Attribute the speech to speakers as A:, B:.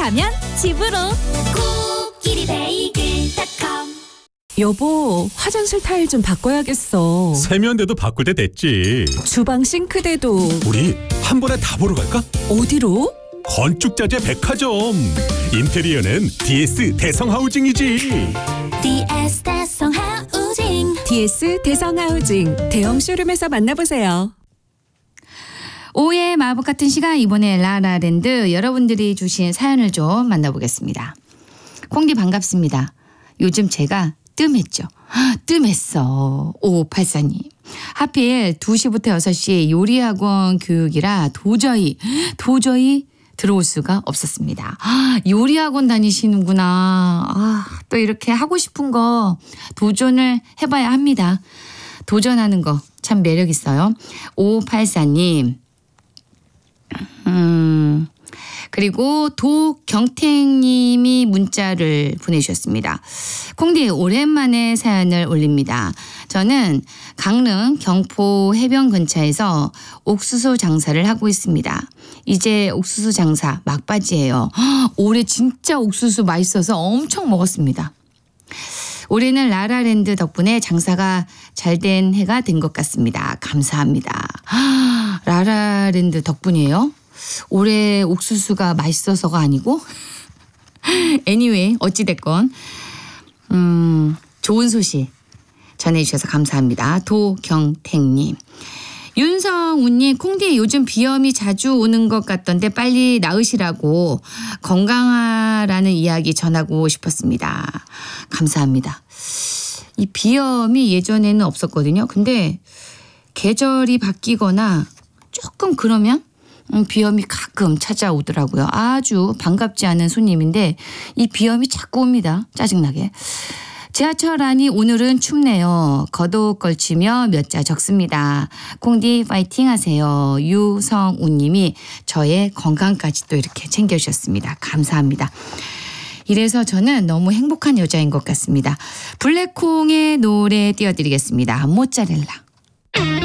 A: 가면 집으로.
B: 코끼리 베이글닷컴.
C: 여보, 화장실 타일 좀 바꿔야겠어.
D: 세면대도 바꿀 때 됐지.
C: 주방 싱크대도.
D: 우리 한 번에 다 보러 갈까?
C: 어디로?
D: 건축자재 백화점. 인테리어는 DS 대성하우징이지.
B: DS 대성하우징.
C: DS 대성하우징 대형 쇼룸에서 만나보세요.
E: 오후의 마법 같은 시간, 이번에 라라랜드 여러분들이 주신 사연을 좀 만나보겠습니다. 콩디 반갑습니다. 요즘 제가 뜸했죠. 뜸했어. 5584님. 하필 2시부터 6시 요리학원 교육이라 도저히 들어올 수가 없었습니다. 요리학원 다니시는구나. 또 이렇게 하고 싶은 거 도전을 해봐야 합니다. 도전하는 거 참 매력 있어요. 5584님. 그리고 도경택님이 문자를 보내주셨습니다. 콩디 오랜만에 사연을 올립니다. 저는 강릉 경포 해변 근처에서 옥수수 장사를 하고 있습니다. 이제 옥수수 장사 막바지예요. 올해 진짜 옥수수 맛있어서 엄청 먹었습니다. 올해는 라라랜드 덕분에 장사가 잘된 해가 된 것 같습니다. 감사합니다. 라라랜드 덕분이에요? 올해 옥수수가 맛있어서가 아니고? anyway, 어찌됐건 좋은 소식 전해주셔서 감사합니다. 도경택님. 윤성우님, 콩디 요즘 비염이 자주 오는 것 같던데 빨리 나으시라고 건강하라는 이야기 전하고 싶었습니다. 감사합니다. 이 비염이 예전에는 없었거든요. 근데 계절이 바뀌거나 조금 그러면 비염이 가끔 찾아오더라고요. 아주 반갑지 않은 손님인데 이 비염이 자꾸 옵니다. 짜증나게. 지하철 안이 오늘은 춥네요. 겉옷 걸치며 몇 자 적습니다. 콩디 파이팅 하세요. 유성우님이 저의 건강까지 또 이렇게 챙겨주셨습니다. 감사합니다. 이래서 저는 너무 행복한 여자인 것 같습니다. 블랙콩의 노래 띄워드리겠습니다. 모짜렐라.